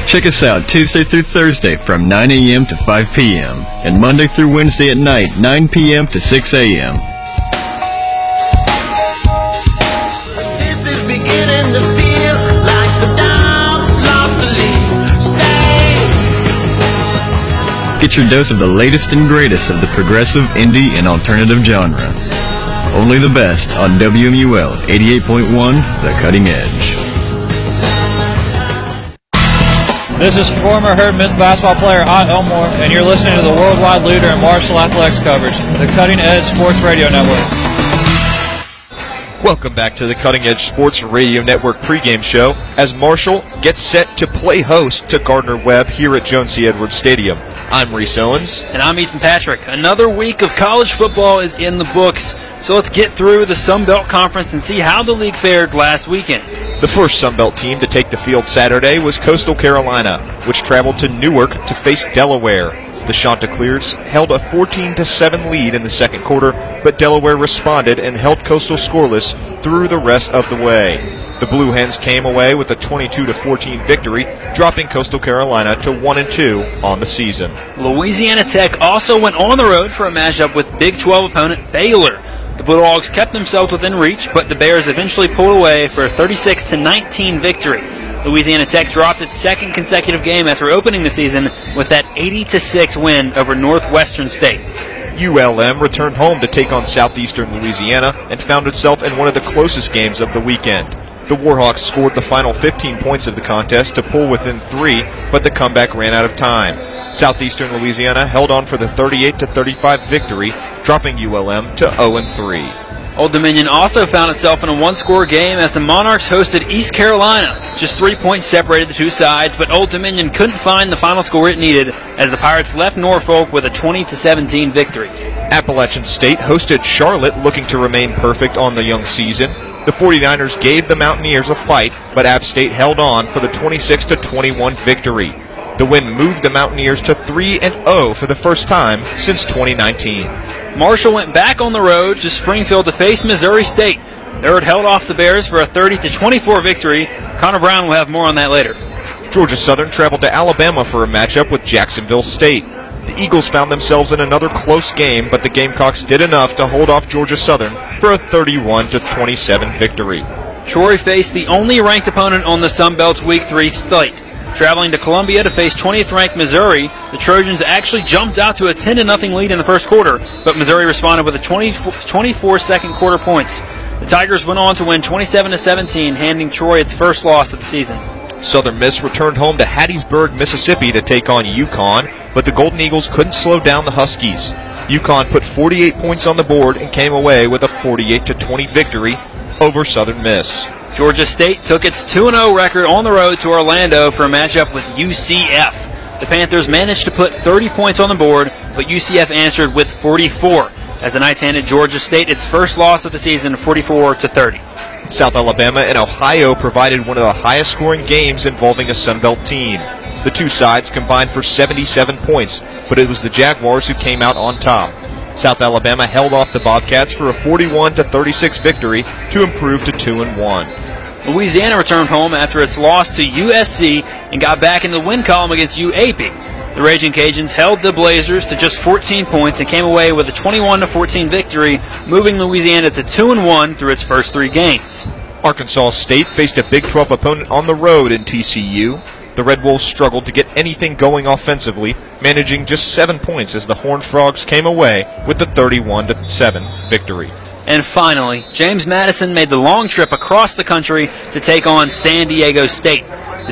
Check us out Tuesday through Thursday from 9 a.m. to 5 p.m. and Monday through Wednesday at night, 9 p.m. to 6 a.m. This is beginning to feel like the dogs lost the lead. Get your dose of the latest and greatest of the progressive, indie, and alternative genre. Only the best on WMUL 88.1, The Cutting Edge. This is former Herd men's basketball player Ott Elmore, and you're listening to the worldwide leader in Marshall athletics coverage, the Cutting Edge Sports Radio Network. Welcome back to the Cutting Edge Sports Radio Network pregame show as Marshall gets set to play host to Gardner-Webb here at Joan C. Edwards Stadium. I'm Reese Owens. And I'm Ethan Patrick. Another week of college football is in the books, so let's get through the Sun Belt Conference and see how the league fared last weekend. The first Sun Belt team to take the field Saturday was Coastal Carolina, which traveled to Newark to face Delaware. The Chanticleers held a 14-7 lead in the second quarter, but Delaware responded and held Coastal scoreless through the rest of the way. The Blue Hens came away with a 22-14 victory, dropping Coastal Carolina to 1-2 on the season. Louisiana Tech also went on the road for a matchup with Big 12 opponent Baylor. The Bulldogs kept themselves within reach, but the Bears eventually pulled away for a 36-19 victory. Louisiana Tech dropped its second consecutive game after opening the season with that 80-6 win over Northwestern State. ULM returned home to take on Southeastern Louisiana and found itself in one of the closest games of the weekend. The Warhawks scored the final 15 points of the contest to pull within 3, but the comeback ran out of time. Southeastern Louisiana held on for the 38-35 victory, dropping ULM to 0-3. Old Dominion also found itself in a one-score game as the Monarchs hosted East Carolina. Just 3 points separated the two sides, but Old Dominion couldn't find the final score it needed as the Pirates left Norfolk with a 20-17 victory. Appalachian State hosted Charlotte, looking to remain perfect on the young season. The 49ers gave the Mountaineers a fight, but App State held on for the 26-21 victory. The win moved the Mountaineers to 3-0 for the first time since 2019. Marshall went back on the road to Springfield to face Missouri State. They held off the Bears for a 30-24 victory. Connor Brown will have more on that later. Georgia Southern traveled to Alabama for a matchup with Jacksonville State. The Eagles found themselves in another close game, but the Gamecocks did enough to hold off Georgia Southern for a 31-27 victory. Troy faced the only ranked opponent on the Sun Belt's Week 3 slate. Traveling to Columbia to face 20th-ranked Missouri, the Trojans actually jumped out to a 10-0 lead in the first quarter, but Missouri responded with a 24 second quarter points. The Tigers went on to win 27-17, handing Troy its first loss of the season. Southern Miss returned home to Hattiesburg, Mississippi to take on UConn, but the Golden Eagles couldn't slow down the Huskies. UConn put 48 points on the board and came away with a 48-20 victory over Southern Miss. Georgia State took its 2-0 record on the road to Orlando for a matchup with UCF. The Panthers managed to put 30 points on the board, but UCF answered with 44, as the Knights handed Georgia State its first loss of the season, 44-30. South Alabama and Ohio provided one of the highest scoring games involving a Sun Belt team. The two sides combined for 77 points, but it was the Jaguars who came out on top. South Alabama held off the Bobcats for a 41-36 victory to improve to 2-1. Louisiana returned home after its loss to USC and got back in the win column against UAB. The Raging Cajuns held the Blazers to just 14 points and came away with a 21-14 victory, moving Louisiana to 2-1 through its first 3 games. Arkansas State faced a Big 12 opponent on the road in TCU. The Red Wolves struggled to get anything going offensively, managing just 7 points as the Horned Frogs came away with the 31-7 victory. And finally, James Madison made the long trip across the country to take on San Diego State. The